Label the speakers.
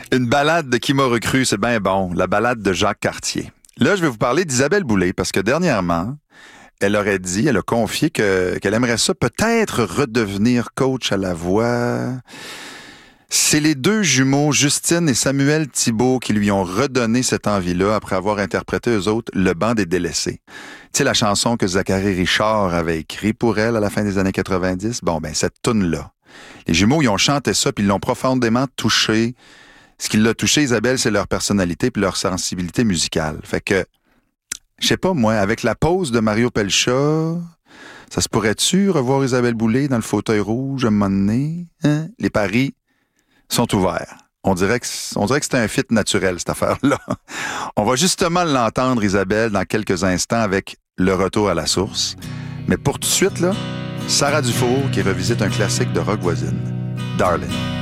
Speaker 1: Une balade de Qui m'a recru, c'est bien bon. La balade de Jacques Cartier. Là, je vais vous parler d'Isabelle Boulay parce que dernièrement, elle a confié qu'elle aimerait ça peut-être redevenir coach à la voix. C'est les deux jumeaux, Justine et Samuel Thibault, qui lui ont redonné cette envie-là après avoir interprété eux autres Le banc des délaissés. Tu sais, la chanson que Zachary Richard avait écrite pour elle à la fin des années 90? Bon, ben, cette toune-là. Les jumeaux, ils ont chanté ça puis ils l'ont profondément touché. Ce qui l'a touché, Isabelle, c'est leur personnalité puis leur sensibilité musicale. Fait que, je sais pas, moi, avec la pause de Mario Pelcha, ça se pourrait-tu revoir Isabelle Boulay dans le fauteuil rouge à un moment donné? Hein? Les paris sont ouverts. On dirait que c'est un fit naturel, cette affaire-là. On va justement l'entendre, Isabelle, dans quelques instants avec le retour à la source. Mais pour tout de suite, là, Sarah Dufour qui revisite un classique de rock voisine, Darling.